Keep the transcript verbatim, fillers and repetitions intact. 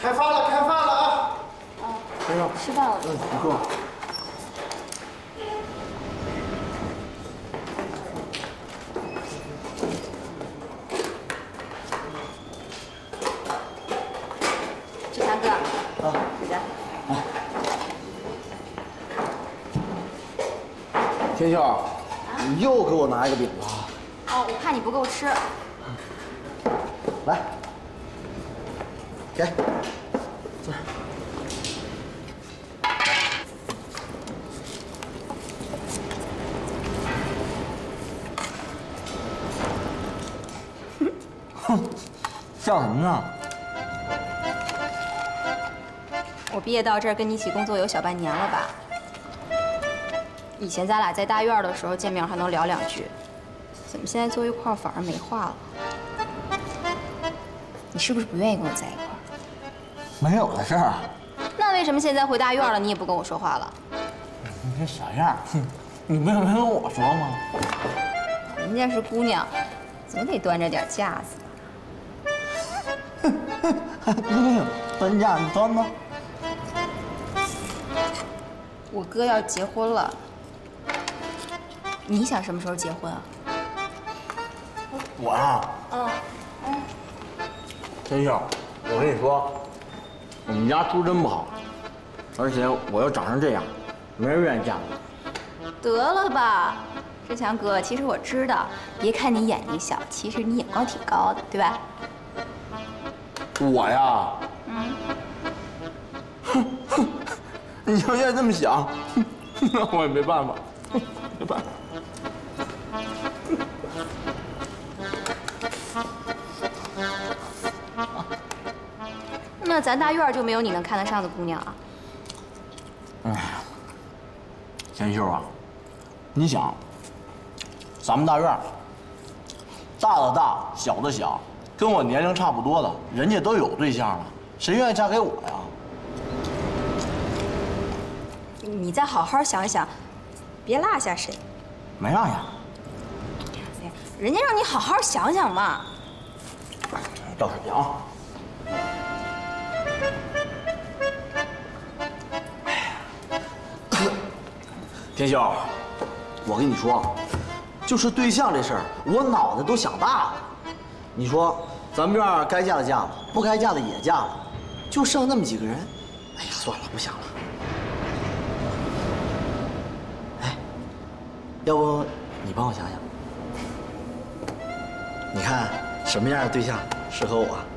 开饭了，开饭了啊！ 啊，吃饭了。 嗯，不够。 志强哥。 啊， 这个。 啊。天秀，啊、你又给我拿一个饼了。 哦，我怕你不够吃。 来，给，这儿。哼，笑什么呢？ 我毕业到这儿跟你一起工作有小半年了吧？以前咱俩在大院的时候见面还能聊两句，怎么现在坐一块儿反而没话了？你是不是不愿意跟我在一块儿？ 没有的事儿。 那为什么现在回大院了你也不跟我说话了？ 你这小样儿，哼，你不是没跟我说吗？ 人家是姑娘，总得端着点架子。 哼哼，姑娘端架你端吗？ 我哥要结婚了，你想什么时候结婚啊？ 我呀， 嗯嗯， 天秀，我跟你说，我们家出真不好，而且我又长成这样，没人愿意嫁我。 得了吧，志强哥，其实我知道，别看你眼睛小，其实你眼光挺高的，对吧？ 我呀， 嗯， 哼哼，你要愿意这么想，那我也没办法，没办法。 那咱大院就没有你能看得上的姑娘啊？ 哎，天秀啊，你想，咱们大院，大的大，小的小，跟我年龄差不多的，人家都有对象了，谁愿意嫁给我呀？ 你再好好想想，别落下谁。 没落下。 人家让你好好想想嘛。 倒水瓶啊。天秀，我跟你说，就是对象这事儿，我脑袋都想大了。你说，咱们这儿该嫁的嫁了，不该嫁的也嫁了，就剩那么几个人。哎呀，算了，不想了。哎，要不你帮我想想，你看什么样的对象适合我？